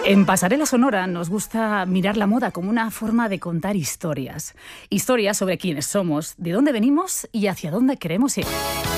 En Pasarela Sonora nos gusta mirar la moda como una forma de contar historias. Historias sobre quiénes somos, de dónde venimos y hacia dónde queremos ir.